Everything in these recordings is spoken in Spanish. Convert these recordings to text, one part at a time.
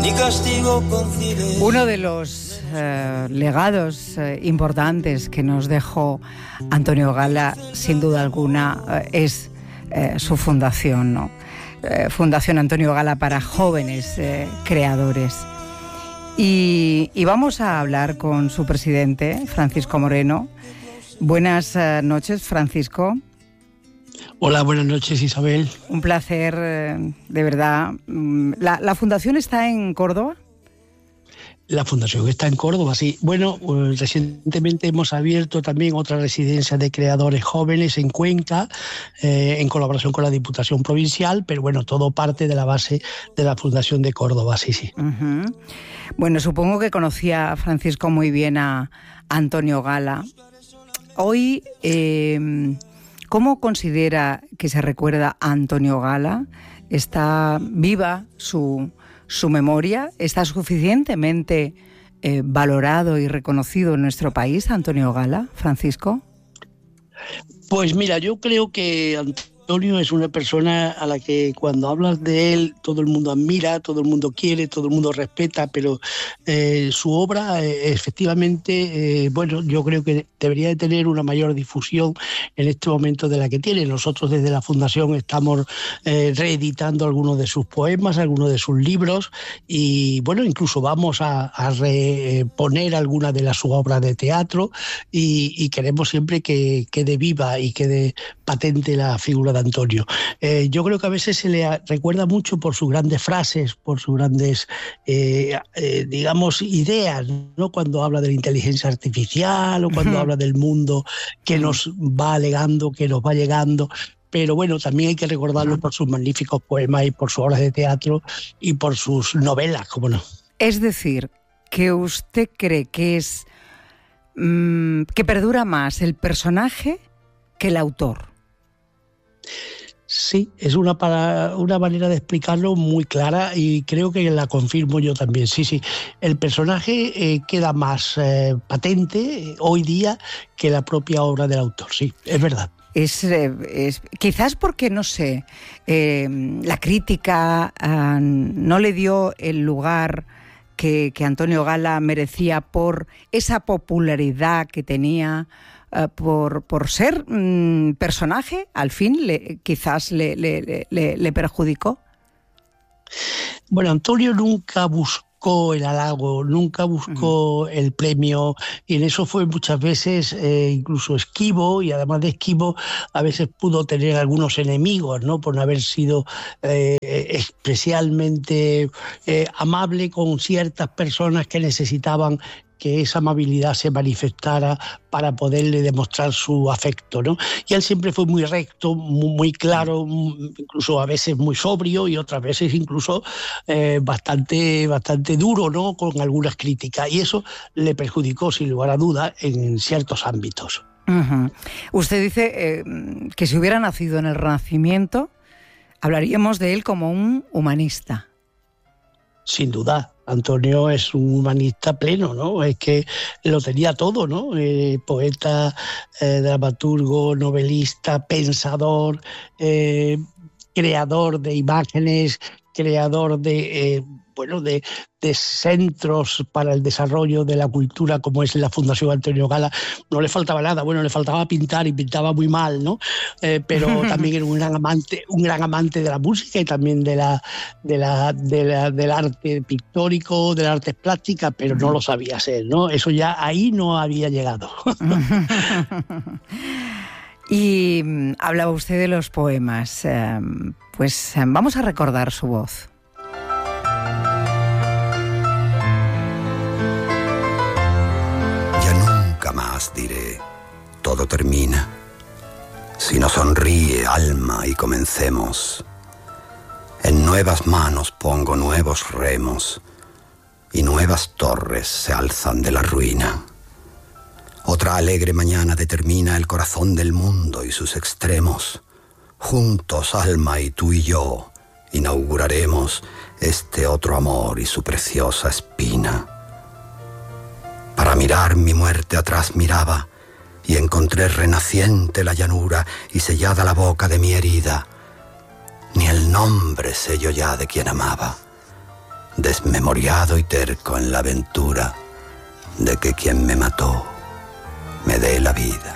mi castigo concibe. Uno de los legados importantes que nos dejó Antonio Gala, sin duda alguna, es su fundación, ¿no? Fundación Antonio Gala para jóvenes creadores. Y vamos a hablar con su presidente, Francisco Moreno. Buenas noches, Francisco. Hola, buenas noches, Isabel. Un placer, de verdad. ¿La fundación está en Córdoba? La fundación está en Córdoba, sí. Bueno, recientemente hemos abierto también otra residencia de creadores jóvenes en Cuenca, en colaboración con la Diputación Provincial, pero bueno, todo parte de la base de la Fundación de Córdoba, sí, sí. Uh-huh. Bueno, supongo que conocía Francisco muy bien a Antonio Gala. Hoy, ¿cómo considera que se recuerda a Antonio Gala? ¿Está viva su memoria? ¿Está suficientemente valorado y reconocido en nuestro país, Antonio Gala, Francisco? Pues mira, yo creo que Antonio es una persona a la que cuando hablas de él todo el mundo admira, todo el mundo quiere, todo el mundo respeta, pero su obra efectivamente, bueno, yo creo que debería de tener una mayor difusión en este momento de la que tiene. Nosotros desde la Fundación estamos reeditando algunos de sus poemas, algunos de sus libros y bueno, incluso vamos a reponer algunas de sus obras de teatro y queremos siempre que quede viva y quede patente la figura de Antonio. Yo creo que a veces se le recuerda mucho por sus grandes frases, por sus grandes, digamos, ideas, ¿no? Cuando habla de la inteligencia artificial o cuando habla del mundo que nos va alegando, que nos va llegando. Pero bueno, también hay que recordarlo por sus magníficos poemas y por sus obras de teatro y por sus novelas, ¿cómo no? Es decir, que usted cree que es que perdura más el personaje que el autor. Sí, es una manera de explicarlo muy clara y creo que la confirmo yo también. Sí, sí, el personaje queda más patente hoy día que la propia obra del autor, sí, es verdad. Es quizás porque, no sé, la crítica no le dio el lugar que Antonio Gala merecía por esa popularidad que tenía, por ser personaje, al fin quizás le perjudicó. Bueno, Antonio nunca buscó el halago, nunca buscó el premio y en eso fue muchas veces incluso esquivo y además de esquivo a veces pudo tener algunos enemigos, ¿no? Por no haber sido especialmente amable con ciertas personas que necesitaban que esa amabilidad se manifestara para poderle demostrar su afecto, ¿no? Y él siempre fue muy recto, muy claro, incluso a veces muy sobrio y otras veces incluso bastante duro, ¿no? Con algunas críticas. Y eso le perjudicó, sin lugar a duda, en ciertos ámbitos. Uh-huh. Usted dice que si hubiera nacido en el Renacimiento, hablaríamos de él como un humanista. Sin duda. Antonio es un humanista pleno, ¿no? Es que lo tenía todo, ¿no? Poeta, dramaturgo, novelista, pensador, creador de imágenes, creador de centros para el desarrollo de la cultura como es la Fundación Antonio Gala. No le faltaba nada, bueno, le faltaba pintar y pintaba muy mal, ¿no? Pero también era un gran amante de la música y también del arte pictórico, de las artes plásticas, pero no lo sabía hacer, ¿no? Eso ya ahí no había llegado. Y hablaba usted de los poemas, pues vamos a recordar su voz. Más diré, todo termina. Si no sonríe, alma, y comencemos. En nuevas manos pongo nuevos remos, y nuevas torres se alzan de la ruina. Otra alegre mañana determina el corazón del mundo y sus extremos. Juntos, alma, y tú y yo, inauguraremos este otro amor y su preciosa espina. Para mirar mi muerte atrás miraba, y encontré renaciente la llanura y sellada la boca de mi herida. Ni el nombre sé yo ya de quien amaba. desmemoriado y terco en la aventura de que quien me mató me dé la vida.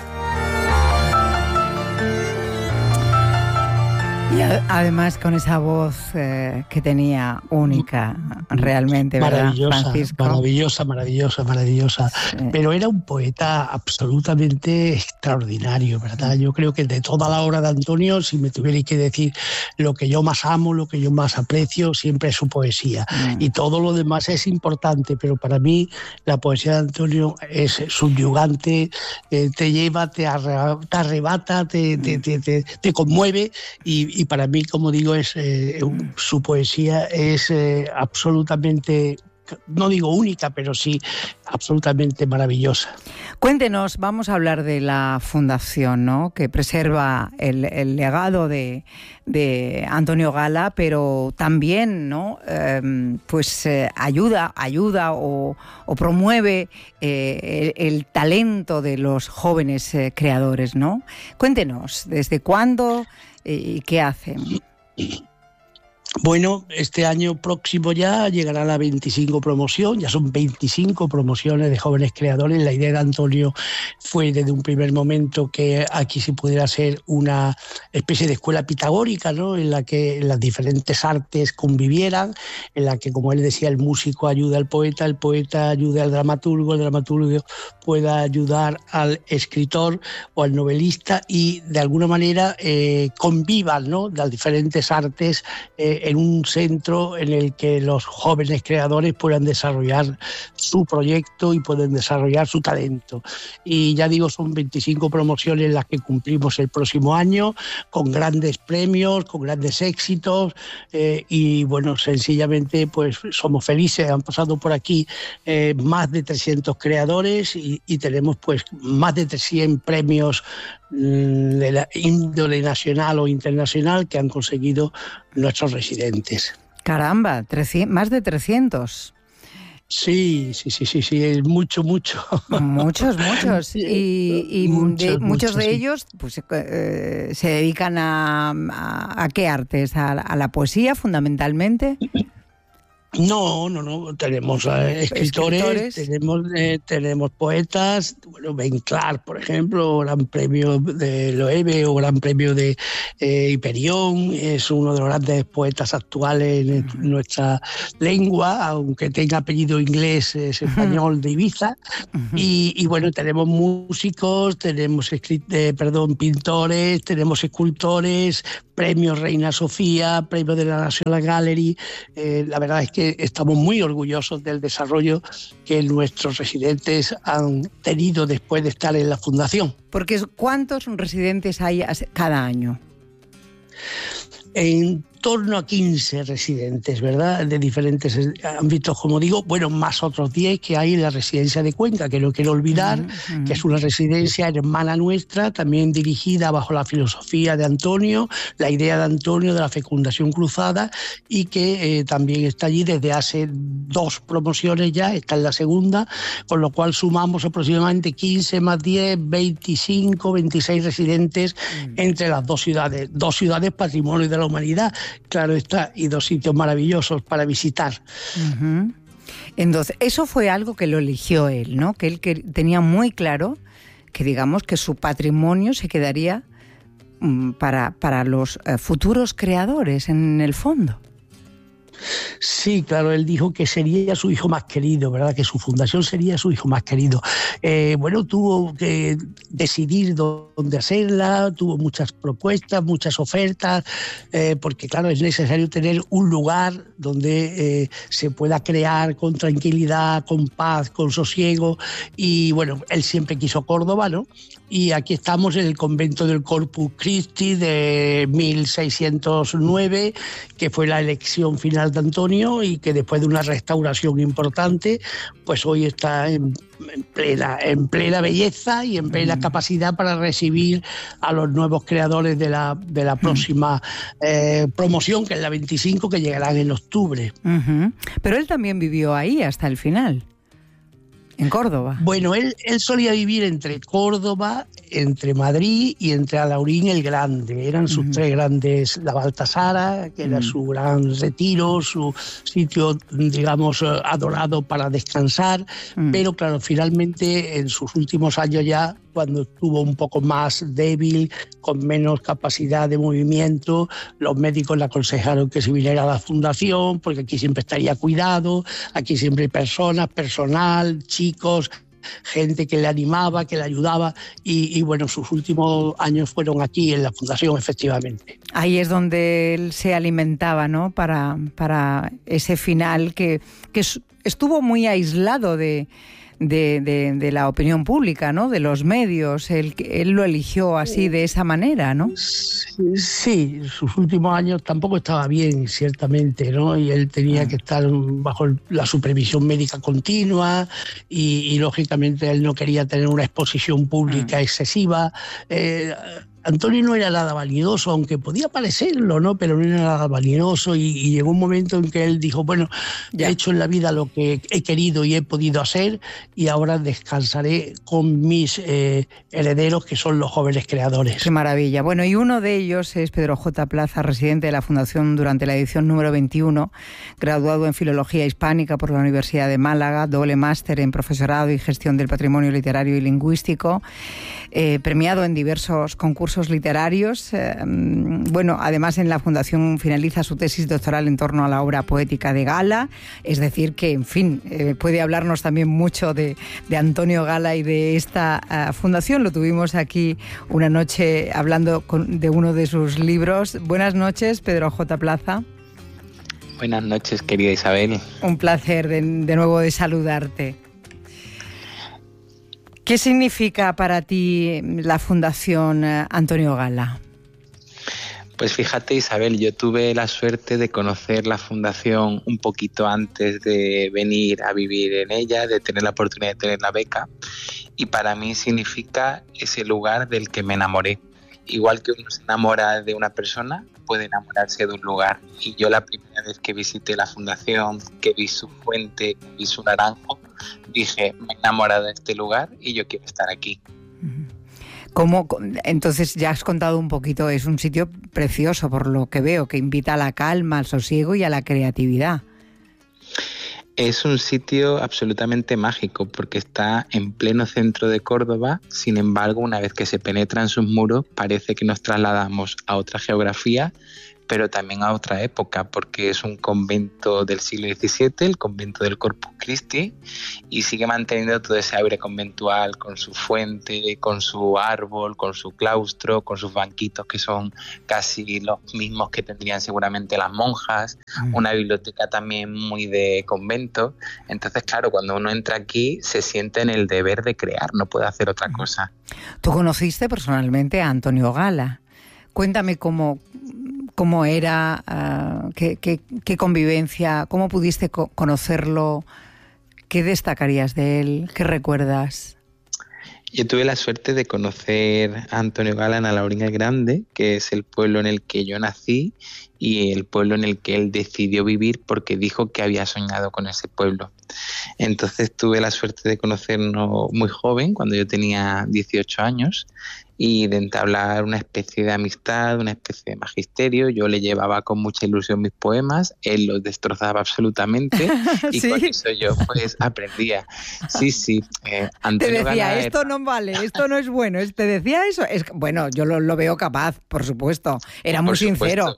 Y además con esa voz que tenía única, realmente, ¿verdad, Francisco? Maravillosa. Sí. Pero era un poeta absolutamente extraordinario, ¿verdad? Yo creo que de toda la obra de Antonio, si me tuvierais que decir lo que yo más amo, lo que yo más aprecio, siempre es su poesía. Y todo lo demás es importante, pero para mí la poesía de Antonio es subyugante, te lleva, te arrebata, te conmueve y para mí, como digo, su poesía es absolutamente, no digo única, pero sí absolutamente maravillosa. Cuéntenos, vamos a hablar de la fundación, ¿no?, que preserva el legado de Antonio Gala, pero también, ¿no?, ayuda o promueve el talento de los jóvenes creadores, ¿no? Cuéntenos, ¿desde cuándo y qué hacen? Bueno, este año próximo ya llegará la 25 promoción, ya son 25 promociones de jóvenes creadores. La idea de Antonio fue desde un primer momento que aquí se pudiera hacer una especie de escuela pitagórica, ¿no?, en la que las diferentes artes convivieran, en la que, como él decía, el músico ayuda al poeta, el poeta ayuda al dramaturgo, el dramaturgo pueda ayudar al escritor o al novelista y de alguna manera convivan, ¿no?, las diferentes artes en un centro en el que los jóvenes creadores puedan desarrollar su proyecto y pueden desarrollar su talento. Y ya digo, son 25 promociones las que cumplimos el próximo año, con grandes premios, con grandes éxitos, y bueno, sencillamente pues somos felices. Han pasado por aquí más de 300 creadores y tenemos pues más de 300 premios de la índole nacional o internacional que han conseguido nuestros residentes. Caramba, más de 300. Sí, mucho. Muchos. Y muchos de ellos pues, se dedican a ¿qué artes? ¿A la poesía fundamentalmente? No, tenemos escritores, tenemos poetas, bueno, Ben Clark, por ejemplo, gran premio de Loewe o gran premio de Hiperión, es uno de los grandes poetas actuales en nuestra lengua, aunque tenga apellido inglés, es español, de Ibiza, y bueno, tenemos músicos, tenemos pintores, tenemos escultores, premios Reina Sofía, premios de la National Gallery. La verdad es que estamos muy orgullosos del desarrollo que nuestros residentes han tenido después de estar en la fundación. Porque ¿cuántos residentes hay cada año? En torno a 15 residentes, ¿verdad?, de diferentes ámbitos, como digo, bueno, más otros 10 que hay en la residencia de Cuenca, que no quiero olvidar, que es una residencia hermana nuestra, también dirigida bajo la filosofía de Antonio, la idea de Antonio de la fecundación cruzada, y que también está allí desde hace 2 promociones ya, está en la segunda, con lo cual sumamos aproximadamente 15 más 10, 25, 26 residentes entre las 2 ciudades patrimonio de la humanidad, claro está, y 2 sitios maravillosos para visitar. Entonces, eso fue algo que lo eligió él, ¿no? Que él tenía muy claro que, digamos, que su patrimonio se quedaría para los futuros creadores, en el fondo. Sí, claro, él dijo que sería su hijo más querido, ¿verdad?, que su fundación sería su hijo más querido. Bueno, tuvo que decidir dónde hacerla, tuvo muchas propuestas, muchas ofertas, porque claro, es necesario tener un lugar donde se pueda crear con tranquilidad, con paz, con sosiego, y bueno, él siempre quiso Córdoba, ¿no? Y aquí estamos en el convento del Corpus Christi de 1609, que fue la elección final de Antonio y que después de una restauración importante, pues hoy está en plena belleza y en plena capacidad para recibir a los nuevos creadores de la próxima promoción, que es la 25, que llegarán en octubre. Pero él también vivió ahí hasta el final. en Córdoba. Bueno, él solía vivir entre Córdoba, entre Madrid y entre Alhaurín el Grande. Eran sus tres grandes, la Baltasara, que era su gran retiro, su sitio, digamos, adorado para descansar. Pero claro, finalmente en sus últimos años ya, cuando estuvo un poco más débil, con menos capacidad de movimiento, los médicos le aconsejaron que se viniera a la fundación, porque aquí siempre estaría cuidado, aquí siempre hay personas, personal, chicos, gente que le animaba, que le ayudaba, y bueno, sus últimos años fueron aquí en la fundación, efectivamente. Ahí es donde él se alimentaba, ¿no? Para ese final que estuvo muy aislado de la opinión pública, ¿no? De los medios. Él lo eligió así, de esa manera, ¿no? Sí, sus últimos años tampoco estaba bien, ciertamente, ¿no? Y él tenía que estar bajo la supervisión médica continua y lógicamente él no quería tener una exposición pública excesiva. Antonio no era nada vanidoso, aunque podía parecerlo, ¿no? Pero no era nada vanidoso y llegó un momento en que él dijo, bueno, ya he hecho en la vida lo que he querido y he podido hacer y ahora descansaré con mis herederos, que son los jóvenes creadores. Qué maravilla. Bueno, y uno de ellos es Pedro J. Plaza, residente de la Fundación durante la edición número 21, graduado en Filología Hispánica por la Universidad de Málaga, doble máster en Profesorado y Gestión del Patrimonio Literario y Lingüístico, premiado en diversos concursos literarios. Bueno, además en la Fundación finaliza su tesis doctoral en torno a la obra poética de Gala, es decir que, en fin, puede hablarnos también mucho de Antonio Gala y de esta fundación. Lo tuvimos aquí una noche hablando de uno de sus libros. Buenas noches, Pedro J. Plaza. Buenas noches, querida Isabel. Un placer de nuevo de saludarte. ¿Qué significa para ti la Fundación Antonio Gala? Pues fíjate, Isabel, yo tuve la suerte de conocer la Fundación un poquito antes de venir a vivir en ella, de tener la oportunidad de tener la beca, y para mí significa ese lugar del que me enamoré. Igual que uno se enamora de una persona, puede enamorarse de un lugar. Y yo la primera vez que visité la Fundación, que vi su fuente, que vi su naranjo, dije, me he enamorado de este lugar y yo quiero estar aquí. ¿Cómo? Entonces ya has contado un poquito, es un sitio precioso por lo que veo, que invita a la calma, al sosiego y a la creatividad. Es un sitio absolutamente mágico porque está en pleno centro de Córdoba. Sin embargo, una vez que se penetra en sus muros, parece que nos trasladamos a otra geografía, pero también a otra época, porque es un convento del siglo XVII, el convento del Corpus Christi, y sigue manteniendo todo ese aire conventual con su fuente, con su árbol, con su claustro, con sus banquitos que son casi los mismos que tendrían seguramente las monjas, una biblioteca también muy de convento. Entonces, claro, cuando uno entra aquí se siente en el deber de crear, no puede hacer otra cosa. Tú conociste personalmente a Antonio Gala. Cuéntame cómo era, qué convivencia, cómo pudiste conocerlo, qué destacarías de él, qué recuerdas. Yo tuve la suerte de conocer a Antonio Gala en Alhaurín el Grande, que es el pueblo en el que yo nací y el pueblo en el que él decidió vivir porque dijo que había soñado con ese pueblo. Entonces tuve la suerte de conocernos muy joven, cuando yo tenía 18 años, y de entablar una especie de amistad, una especie de magisterio. Yo le llevaba con mucha ilusión mis poemas, él los destrozaba absolutamente y ¿sí? Con eso yo pues aprendía. Sí. Antonio te decía, Gala esto no vale, esto no es bueno. ¿Te decía eso? Bueno, yo lo veo capaz, por supuesto. Era muy sincero.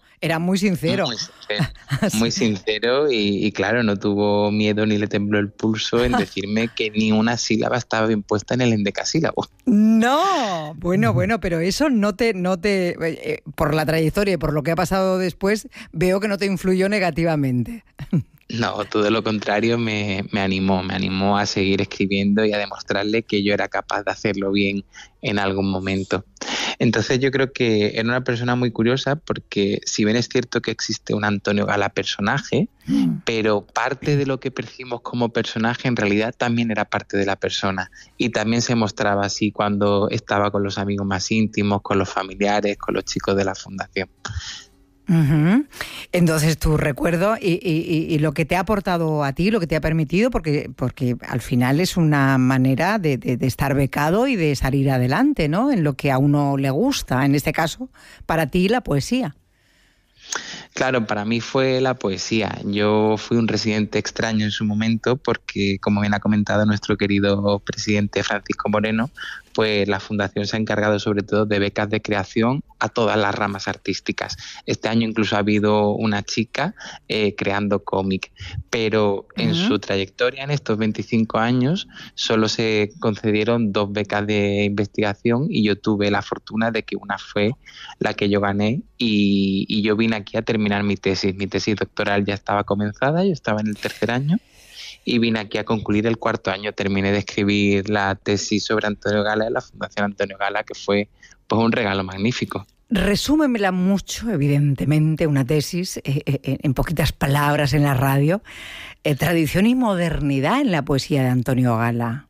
Muy sincero y claro, no tuvo miedo ni le tembló el pulso en decirme que ni una sílaba estaba bien puesta en el endecasílabo. No, bueno, pero eso no te por la trayectoria y por lo que ha pasado después, veo que no te influyó negativamente. No, todo lo contrario, me animó a seguir escribiendo y a demostrarle que yo era capaz de hacerlo bien en algún momento. Entonces yo creo que era una persona muy curiosa porque si bien es cierto que existe un Antonio Gala personaje, pero parte de lo que percibimos como personaje en realidad también era parte de la persona y también se mostraba así cuando estaba con los amigos más íntimos, con los familiares, con los chicos de la fundación. Uh-huh. Entonces tu recuerdo y lo que te ha aportado a ti, lo que te ha permitido, porque al final es una manera de estar becado y de salir adelante, ¿no? En lo que a uno le gusta, en este caso, para ti la poesía. Claro, para mí fue la poesía. Yo fui un residente extraño en su momento porque, como bien ha comentado nuestro querido presidente Francisco Moreno, pues la Fundación se ha encargado sobre todo de becas de creación a todas las ramas artísticas. Este año incluso ha habido una chica creando cómic, pero en su trayectoria, en estos 25 años, solo se concedieron 2 becas de investigación y yo tuve la fortuna de que una fue la que yo gané y yo vine aquí a terminar mi tesis. Mi tesis doctoral ya estaba comenzada, yo estaba en el 3er año. Y vine aquí a concluir el 4º año. Terminé de escribir la tesis sobre Antonio Gala de la Fundación Antonio Gala, que fue pues un regalo magnífico. Resúmemela mucho, evidentemente, una tesis, en poquitas palabras en la radio. Tradición y modernidad en la poesía de Antonio Gala.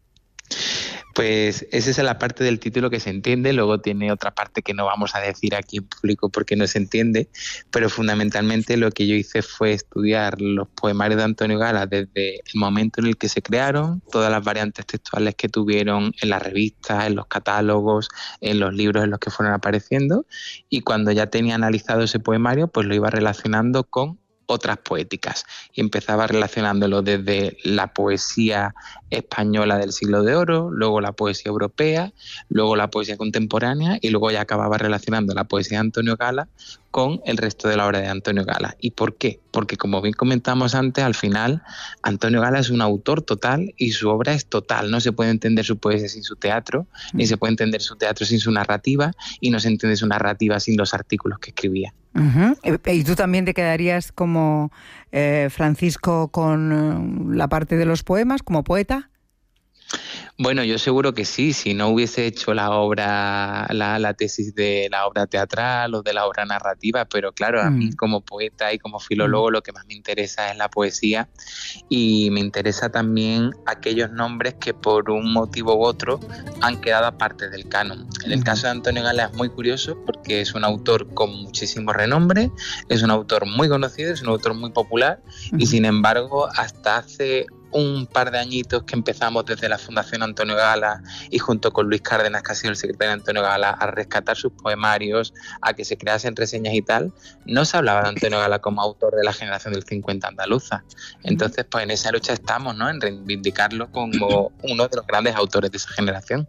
Pues esa es la parte del título que se entiende, luego tiene otra parte que no vamos a decir aquí en público porque no se entiende, pero fundamentalmente lo que yo hice fue estudiar los poemarios de Antonio Gala desde el momento en el que se crearon, todas las variantes textuales que tuvieron en las revistas, en los catálogos, en los libros en los que fueron apareciendo, y cuando ya tenía analizado ese poemario, pues lo iba relacionando con otras poéticas y empezaba relacionándolo desde la poesía española del Siglo de Oro, luego la poesía europea, luego la poesía contemporánea y luego ya acababa relacionando la poesía de Antonio Gala con el resto de la obra de Antonio Gala. ¿Y por qué? Porque como bien comentamos antes, al final Antonio Gala es un autor total y su obra es total. No se puede entender su poesía sin su teatro, ni se puede entender su teatro sin su narrativa y no se entiende su narrativa sin los artículos que escribía. Uh-huh. ¿Y tú también te quedarías como Francisco con la parte de los poemas, como poeta? Bueno, yo seguro que sí, si no hubiese hecho la obra, la tesis de la obra teatral o de la obra narrativa, pero claro, a mí como poeta y como filólogo lo que más me interesa es la poesía y me interesa también aquellos nombres que por un motivo u otro han quedado aparte del canon. En el caso de Antonio Gala es muy curioso porque es un autor con muchísimo renombre, es un autor muy conocido, es un autor muy popular y sin embargo hasta hace un par de añitos que empezamos desde la Fundación Antonio Gala y junto con Luis Cárdenas, que ha sido el secretario de Antonio Gala, a rescatar sus poemarios, a que se creasen reseñas y tal, no se hablaba de Antonio Gala como autor de la generación del 50 andaluza. Entonces, pues en esa lucha estamos, ¿no? En reivindicarlo como uno de los grandes autores de esa generación.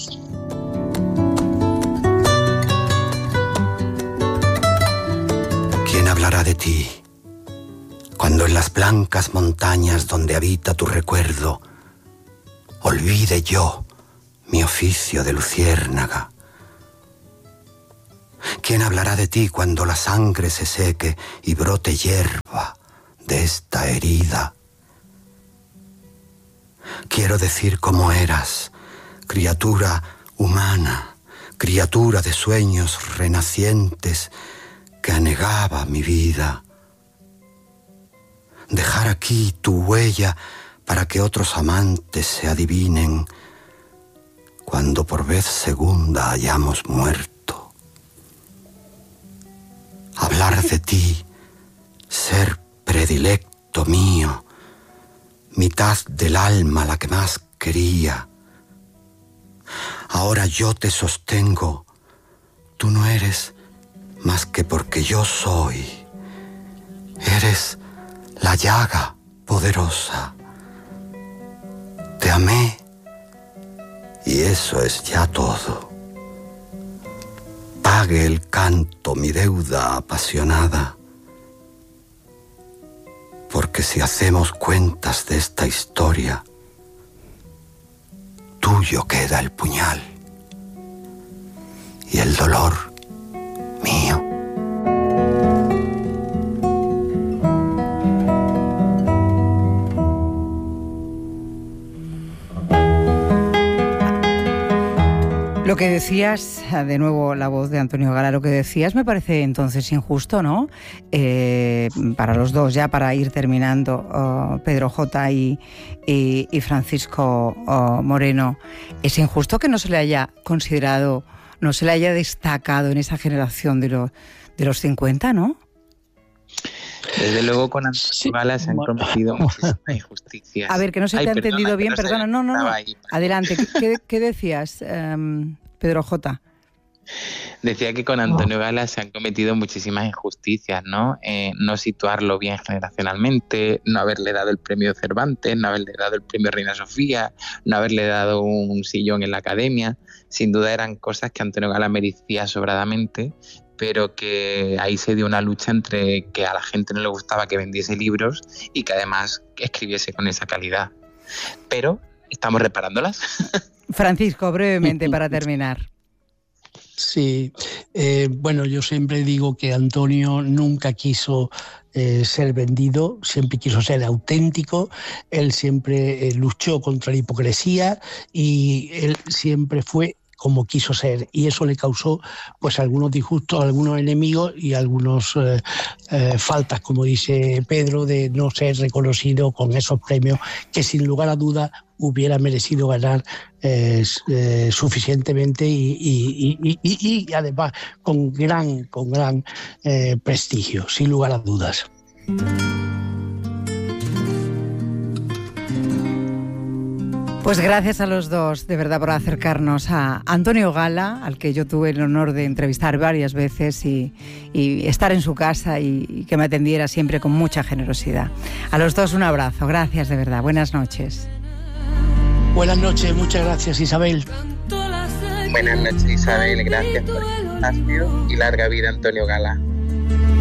¿Quién hablará de ti? Cuando en las blancas montañas donde habita tu recuerdo, olvide yo mi oficio de luciérnaga. ¿Quién hablará de ti cuando la sangre se seque y brote hierba de esta herida? Quiero decir cómo eras, criatura humana, criatura de sueños renacientes que anegaba mi vida. Dejar aquí tu huella para que otros amantes se adivinen cuando por vez segunda hayamos muerto. Hablar de ti, ser predilecto mío, mitad del alma la que más quería. Ahora yo te sostengo, tú no eres más que porque yo soy. Eres la llaga poderosa. Te amé y eso es ya todo. Pague el canto mi deuda apasionada, porque si hacemos cuentas de esta historia, tuyo queda el puñal y el dolor mío. Lo que decías, de nuevo la voz de Antonio Gala, lo que decías me parece entonces injusto, ¿no? Para los dos, ya para ir terminando, Pedro J. y Francisco Moreno, ¿es injusto que no se le haya considerado no se le haya destacado en esa generación de los 50, ¿no? Desde luego con Antonio Gala se han cometido muchísimas injusticias. A ver, que no se te ha entendido bien, perdona, no. Adelante, ¿qué decías, Pedro J.? Decía que con Antonio Gala se han cometido muchísimas injusticias, ¿no? No situarlo bien generacionalmente, no haberle dado el premio Cervantes, no haberle dado el premio Reina Sofía, no haberle dado un sillón en la Academia. Sin duda eran cosas que Antonio Gala merecía sobradamente, pero que ahí se dio una lucha entre que a la gente no le gustaba que vendiese libros y que además escribiese con esa calidad. Pero estamos reparándolas. Francisco, brevemente para terminar. Sí, bueno, yo siempre digo que Antonio nunca quiso ser vendido, siempre quiso ser auténtico, él siempre luchó contra la hipocresía y él siempre fue como quiso ser, y eso le causó pues algunos disgustos, algunos enemigos y algunos faltas, como dice Pedro, de no ser reconocido con esos premios que sin lugar a dudas hubiera merecido ganar suficientemente y además con gran prestigio, sin lugar a dudas. Pues gracias a los dos, de verdad, por acercarnos a Antonio Gala, al que yo tuve el honor de entrevistar varias veces y estar en su casa y que me atendiera siempre con mucha generosidad. A los dos un abrazo, gracias de verdad, buenas noches. Buenas noches, muchas gracias, Isabel. Buenas noches, Isabel, gracias por el espacio y larga vida, Antonio Gala.